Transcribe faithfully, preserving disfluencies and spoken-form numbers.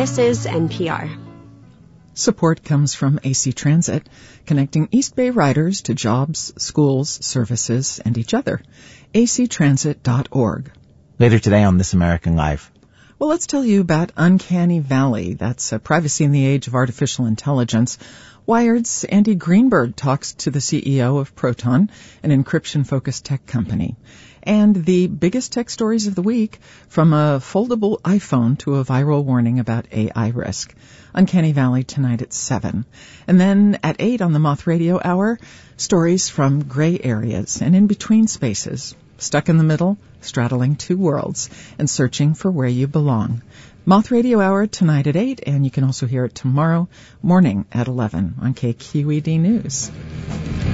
This is N P R. Support comes from A C Transit, connecting East Bay riders to jobs, schools, services, and each other. a c transit dot org. Later today on This American Life. Well, let's tell you about Uncanny Valley. That's uh, privacy in the age of artificial intelligence. Wired's Andy Greenberg talks to the C E O of Proton, an encryption-focused tech company. And the biggest tech stories of the week, from a foldable iPhone to a viral warning about A I risk. Uncanny Valley tonight at seven. And then at eight on the Moth Radio Hour, stories from gray areas and in-between spaces, stuck in the middle, straddling two worlds, and searching for where you belong. Moth Radio Hour tonight at eight, and you can also hear it tomorrow morning at eleven on K Q E D News.